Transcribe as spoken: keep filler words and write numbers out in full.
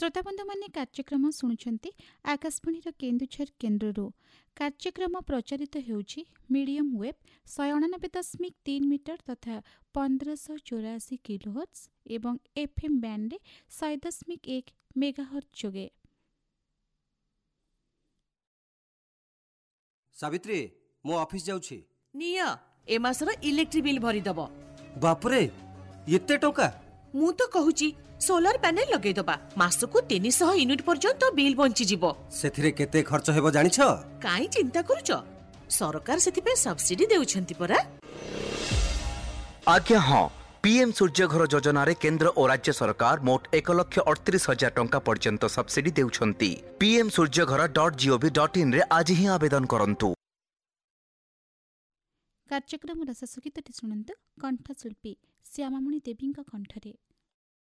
श्रोताबंधु माने कार्यक्रम शुणुंट आकाशवाणी केन्दुझर केन्द्र कार्यक्रम प्रचारित होउछि मीडियम वेब शहे अणानबे दशमिक तीन मीटर तथा पंद्रह चौरासी किलोहर्ट्ज एवं एफएम बैंड शहे दशमिक एक मेगाहर्ट्ज जोगे। सावित्री मो ऑफिस जाउछि निया ए मासर इलेक्ट्रिक बिल भरी दबो। बापरे एते टोका मु तो कहूची सोलर पैनल लगे दबा मासको तीन सौ यूनिट पर्यंत बिल बंची जिवो। सेथिरे केते खर्च हेबो जानि छ? काई चिंता करूछ सरकार सेति पे सब्सिडी देउछंती परा। आज्ञा हां पीएम सूर्य घर योजना रे केंद्र और राज्य सरकार मोट एक लक्ष अड़तीस हजार टंका पर्यंत सब्सिडी देउछंती। पीएम सूर्य घर डॉट जीओवी डॉट इन रे आज ही आवेदन करंतु। कार्यक्रम रससंगीतटी शुणन्तु कंठशिल्पी श्यामामणि देवी कंठरे।